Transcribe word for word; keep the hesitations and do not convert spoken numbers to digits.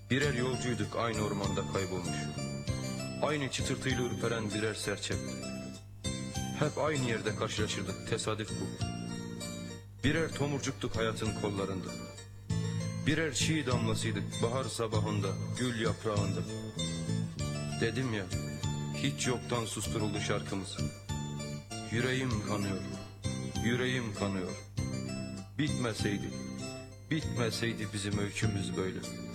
Birer yolcuyduk aynı ormanda kaybolmuş. Aynı çıtırtıyla ürperen birer serçe. Hep aynı yerde karşılaşırdık, tesadüf bu. Birer tomurcuktuk hayatın kollarında. Birer çiğ damlasıydık bahar sabahında, gül yaprağında. Dedim ya, hiç yoktan susturuldu şarkımız. Yüreğim kanıyor, yüreğim kanıyor. Bitmeseydi, bitmeseydi bizim öykümüz böyle.